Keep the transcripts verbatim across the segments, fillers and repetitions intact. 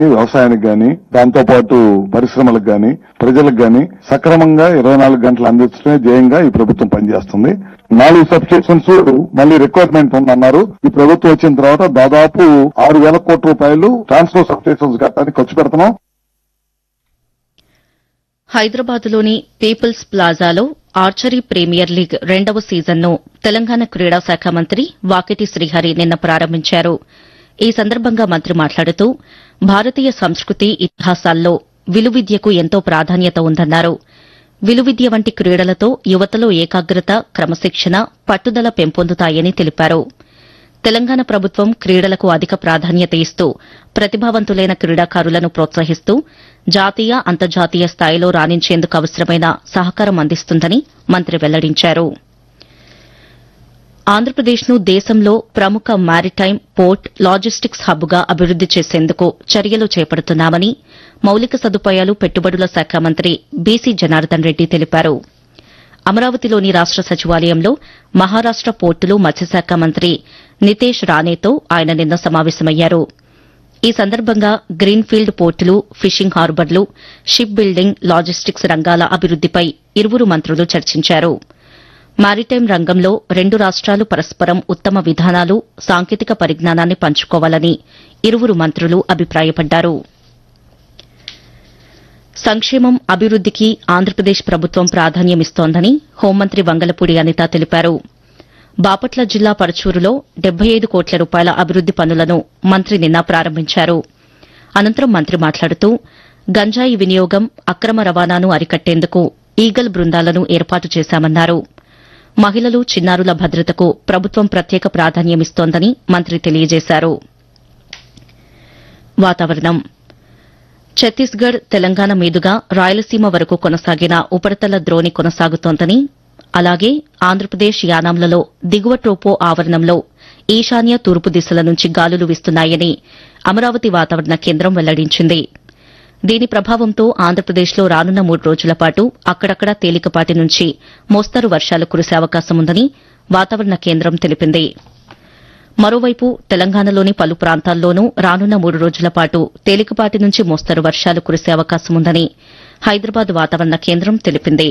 వ్యవసాయానికి గాని, దాంతో పాటు పరిశ్రమలకు గాని, ప్రజలకు గాని సక్రమంగా ఇరవై నాలుగు గంటలు అందించడమే ధ్యేయంగా ఈ ప్రభుత్వం పనిచేస్తుంది. నాలుగు సబ్ స్టేషన్స్ మళ్ళీ రిక్వైర్మెంట్ ఉందన్నారు. ఈ ప్రభుత్వం వచ్చిన తర్వాత దాదాపు ఆరు వేల కోట్ల రూపాయలు ట్రాన్స్ఫర్ సబ్ స్టేషన్స్ కట్టడానికి ఖర్చు పెడుతున్నాం. హైదరాబాద్లోని పీపుల్స్ ప్లాజాలో ఆర్చరీ ప్రీమియర్ లీగ్ రెండవ సీజన్ను తెలంగాణ క్రీడా శాఖ మంత్రి వాకిటి శ్రీహరి నిన్న ప్రారంభించారు. ఈ సందర్భంగా మంత్రి మాట్లాడుతూ భారతీయ సంస్కృతి ఇతిహాసాల్లో విలువిద్యకు ఎంతో ప్రాధాన్యత ఉందన్నారు. విలువిద్య వంటి క్రీడలతో యువతలో ఏకాగ్రత, క్రమశిక్షణ, పట్టుదల పెంపొందుతాయని తెలిపారు. తెలంగాణ ప్రభుత్వం క్రీడలకు అధిక ప్రాధాన్యత ఇస్తూ ప్రతిభావంతులైన క్రీడాకారులను ప్రోత్సహిస్తూ జాతీయ, అంతర్జాతీయ స్థాయిలో రాణించేందుకు అవసరమైన సహకారం అందిస్తుందని మంత్రి వెల్లడించారు. ఆంధ్రప్రదేశ్ను దేశంలో ప్రముఖ మారిటైమ్, పోర్ట్, లాజిస్టిక్స్ హబ్గా అభివృద్ది చేసేందుకు చర్యలు చేపడుతున్నామని మౌలిక సదుపాయాలు, పెట్టుబడుల శాఖ మంత్రి బీసీ జనార్దన్ రెడ్డి తెలిపారు. అమరావతిలోని రాష్ట సచివాలయంలో మహారాష్ట పోర్టులు, మత్స్యశాఖ మంత్రి నితేష్ రానేతో ఆయన నిన్న సమావేశమయ్యారు. ఈ సందర్భంగా గ్రీన్ఫీల్డ్ పోర్టులు, ఫిషింగ్ హార్బర్లు, షిప్ బిల్డింగ్, లాజిస్టిక్స్ రంగాల అభివృద్దిపై ఇరువురు మంత్రులు చర్చించారు. మారిటైమ్ రంగంలో రెండు రాష్ట్రాలు పరస్పరం ఉత్తమ విధానాలు, సాంకేతిక పరిజ్ఞానాన్ని పంచుకోవాలని ఇరువురు మంత్రులు అభిప్రాయపడ్డారు. సంక్షేమం, అభివృద్దికి ఆంధ్రప్రదేశ్ ప్రభుత్వం ప్రాధాన్యమిస్తోందని హోంమంత్రి వంగలపూడి అనిత తెలిపారు. బాపట్ల జిల్లా పరచూరులో డెబ్బై ఐదు కోట్ల రూపాయల అభివృద్ది పనులను మంత్రి నిన్న ప్రారంభించారు. అనంతరం మంత్రి మాట్లాడుతూ గంజాయి వినియోగం, అక్రమ రవాణాను అరికట్టేందుకు ఈగల్ బృందాలను ఏర్పాటు చేశామన్నారు. మహిళలు, చిన్నారుల భద్రతకు ప్రభుత్వం ప్రత్యేక ప్రాధాన్యమిస్తోందని మంత్రి తెలియజేశారు. వాతావరణం. ఛత్తీస్గఢ్, తెలంగాణ మీదుగా రాయలసీమ వరకు కొనసాగిన ఉపరితల ద్రోణి కొనసాగుతోందని, అలాగే ఆంధ్రప్రదేశ్, యానాంలలో దిగువ ట్రోపో ఆవరణంలో ఈశాన్య, తూర్పు దిశల నుంచి గాలులు వీస్తున్నాయని అమరావతి వాతావరణ కేంద్రం వెల్లడించింది. దీని ప్రభావంతో ఆంధ్రప్రదేశ్లో రానున్న మూడు రోజుల పాటు అక్కడక్కడా తేలికపాటి నుంచి మోస్తరు వర్షాలు కురిసే అవకాశముందని వాతావరణ కేంద్రం తెలిపింది. మరోవైపు తెలంగాణలోని పలు ప్రాంతాల్లోనూ రానున్న మూడు రోజుల పాటు తేలికపాటి నుంచి మోస్తరు వర్షాలు కురిసే అవకాశముందని హైదరాబాద్ వాతావరణ కేంద్రం తెలిపింది.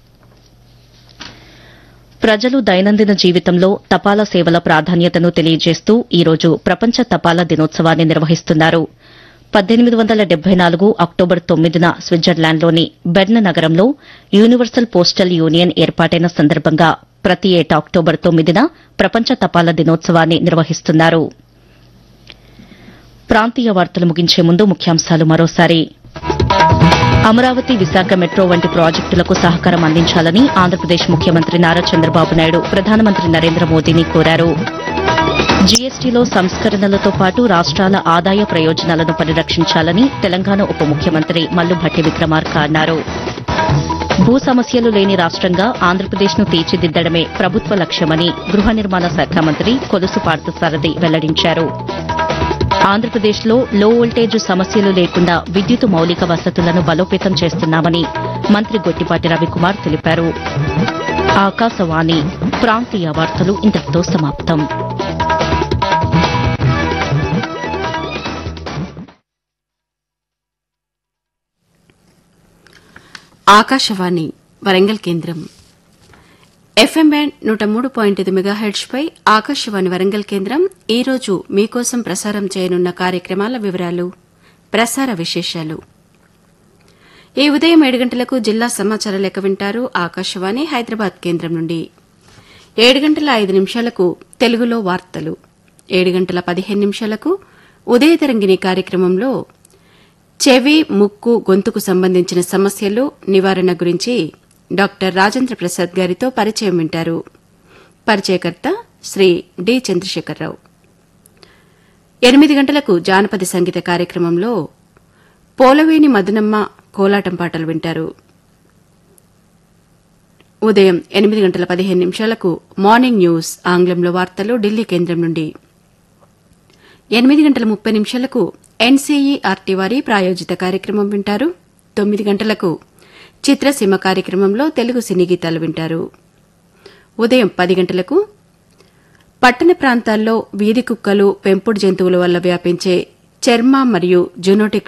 ప్రజలు దైనందిన జీవితంలో తపాలా సేవల ప్రాధాన్యతను తెలియజేస్తూ ఈ రోజు ప్రపంచ తపాలా దినోత్సవాన్ని నిర్వహిస్తున్నారు. పద్దెనిమిది వందల డెబ్బై నాలుగు అక్టోబర్ తొమ్మిదిన స్విట్జర్లాండ్లోని బెర్న్ నగరంలో యూనివర్సల్ పోస్టల్ యూనియన్ ఏర్పాటైన సందర్భంగా ప్రతి ఏటా అక్టోబర్ తొమ్మిదిన ప్రపంచ తపాలా దినోత్సవాన్ని నిర్వహిస్తున్నారు. ప్రాంతీయ వార్తలు ముగించే ముందు ముఖ్యాంశాలు మరోసారి. అమరావతి, విశాఖ మెట్రో వంటి ప్రాజెక్టులకు సహకారం అందించాలని ఆంధ్రప్రదేశ్ ముఖ్యమంత్రి నారా చంద్రబాబు నాయుడు ప్రధానమంత్రి నరేంద్ర మోదీని కోరారు. జీఎస్టీలో సంస్కరణలతో పాటు రాష్ట్రాల ఆదాయ ప్రయోజనాలను పరిరక్షించాలని తెలంగాణ ఉప ముఖ్యమంత్రి మల్లుభట్టి విక్రమార్క అన్నారు. భూ సమస్యలు లేని రాష్టంగా ఆంధ్రప్రదేశ్ను తీర్చిదిద్దడమే ప్రభుత్వ లక్ష్యమని గృహ నిర్మాణ శాఖ మంత్రి కొలుసు పార్థసారథి వెల్లడించారు. ఆంధ్రప్రదేశ్లో లో వోల్టేజ్ సమస్యలు లేకుండా విద్యుత్ మౌలిక వసతులను బలోపేతం చేస్తున్నామని మంత్రి గొట్టిపాటి రవికుమార్ తెలిపారు. ఆకాశవాణి ప్రాంతీయ వార్తలు ఇంతటితో సమాప్తం. ఆకాశవాణి వరంగల్ కేంద్రం ఎఫ్ఎం బ్యాండ్ నూట మూడు పాయింట్ ఐదు మెగాహెర్ట్జ్ పై ఆకాశవాణి వరంగల్ కేంద్రం ఈ రోజు మీకోసం ప్రసారం చేయనున్న కార్యక్రమాల వివరాలు, ప్రసార విశేషాలు. ఈ ఉదయం ఏడు గంటలకు జిల్లా సమాచార లేఖ వింటారు ఆకాశవాణి హైదరాబాద్ కేంద్రం నుండి. ఏడు గంటల ఐదు నిమిషాలకు తెలుగులో వార్తలు. ఏడు గంటల పదిహేను నిమిషాలకు ఉదయతరంగిణి కార్యక్రమంలో చెవి, ముక్కు, గొంతుకు సంబంధించిన సమస్యలు నివారణ గురించి డాక్టర్ రాజేంద్ర ప్రసాద్ గారితో పరిచయం వింటారు. పరిచయకర్త శ్రీ డి చంద్రశేఖరరావు. ఎనిమిది గంటలకు జానపద సంగీత కార్యక్రమంలో పోలవేని మదనమ్మ కోలాటం పాటలు వింటారు. ఉదయం ఎనిమిది గంటల పదిహేను నిమిషాలకు మార్నింగ్ న్యూస్ ఆంగ్లంలో వార్తలు ఢిల్లీ కేంద్రం నుండి. ఎనిమిది గంటల ముప్పై నిమిషాలకు ఎన్సీఈఆర్టీ వారి ప్రాయోజిత కార్యక్రమం వింటారు. తొమ్మిది గంటలకు చిత్రసీమ కార్యక్రమంలో తెలుగు సినీ గీతాలు వింటారు. ఉదయం పది గంటలకు పట్టణ ప్రాంతాల్లో వీధి కుక్కలు, పెంపుడు జంతువుల వల్ల వ్యాపించే చర్మ మరియు జూనోటిక్